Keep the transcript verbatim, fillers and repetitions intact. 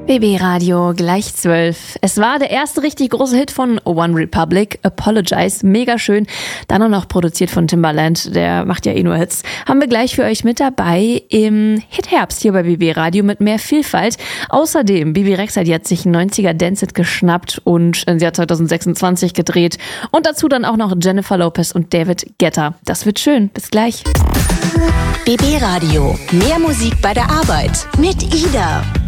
B B Radio, gleich zwölf. Es war der erste richtig große Hit von One Republic, Apologize, mega schön. Dann auch noch produziert von Timbaland, der macht ja eh nur Hits. Haben wir gleich für euch mit dabei im Hit-Herbst hier bei B B Radio mit mehr Vielfalt. Außerdem, Bibi Rexha, die hat sich ein neunziger Dance-Hit geschnappt und ins Jahr zwanzig sechsundzwanzig gedreht. Und dazu dann auch noch Jennifer Lopez und David Guetta. Das wird schön. Bis gleich. B B Radio. Mehr Musik bei der Arbeit mit Ida.